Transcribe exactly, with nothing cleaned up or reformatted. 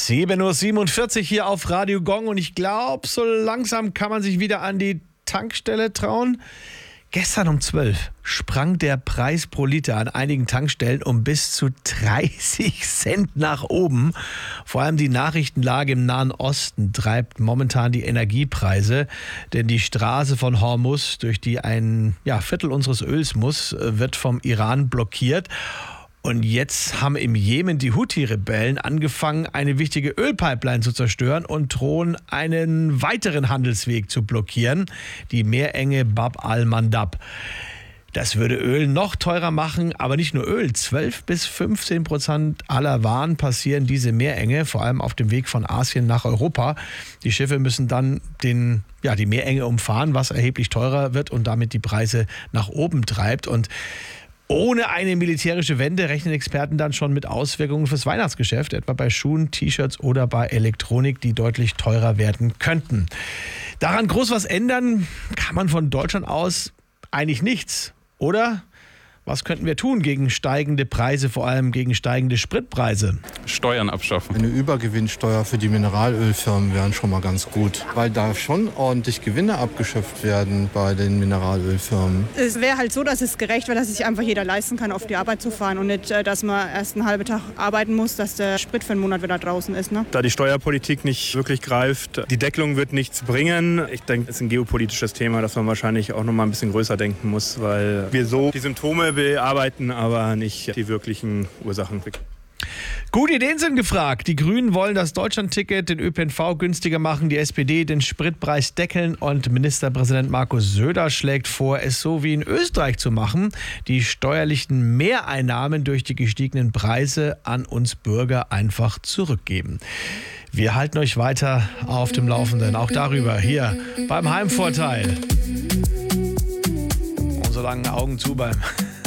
sieben Uhr siebenundvierzig hier auf Radio Gong und ich glaube, so langsam kann man sich wieder an die Tankstelle trauen. Gestern um zwölf sprang der Preis pro Liter an einigen Tankstellen um bis zu dreißig Cent nach oben. Vor allem die Nachrichtenlage im Nahen Osten treibt momentan die Energiepreise, denn die Straße von Hormuz, durch die ein ja, Viertel unseres Öls muss, wird vom Iran blockiert. Und jetzt haben im Jemen die Houthi-Rebellen angefangen, eine wichtige Ölpipeline zu zerstören und drohen, einen weiteren Handelsweg zu blockieren, die Meerenge Bab al-Mandab. Das würde Öl noch teurer machen, aber nicht nur Öl. zwölf bis fünfzehn Prozent aller Waren passieren diese Meerenge, vor allem auf dem Weg von Asien nach Europa. Die Schiffe müssen dann den, ja, die Meerenge umfahren, was erheblich teurer wird und damit die Preise nach oben treibt. Und ohne eine militärische Wende rechnen Experten dann schon mit Auswirkungen fürs Weihnachtsgeschäft, etwa bei Schuhen, T-Shirts oder bei Elektronik, die deutlich teurer werden könnten. Daran groß was ändern kann man von Deutschland aus eigentlich nichts, oder? Was könnten wir tun gegen steigende Preise, vor allem gegen steigende Spritpreise? Steuern abschaffen. Eine Übergewinnsteuer für die Mineralölfirmen wären schon mal ganz gut, weil da schon ordentlich Gewinne abgeschöpft werden bei den Mineralölfirmen. Es wäre halt so, dass es gerecht wäre, dass sich einfach jeder leisten kann, auf die Arbeit zu fahren und nicht, dass man erst einen halben Tag arbeiten muss, dass der Sprit für einen Monat wieder draußen ist. Ne? Da die Steuerpolitik nicht wirklich greift, die Deckelung wird nichts bringen. Ich denke, es ist ein geopolitisches Thema, das man wahrscheinlich auch noch mal ein bisschen größer denken muss, weil wir so die Symptome bearbeiten, aber nicht die wirklichen Ursachen. Gute Ideen sind gefragt. Die Grünen wollen das Deutschlandticket, den Ö P N V günstiger machen, die S P D den Spritpreis deckeln und Ministerpräsident Markus Söder schlägt vor, es so wie in Österreich zu machen, die steuerlichen Mehreinnahmen durch die gestiegenen Preise an uns Bürger einfach zurückgeben. Wir halten euch weiter auf dem Laufenden, auch darüber hier beim Heimvorteil. Und so lange Augen zu beim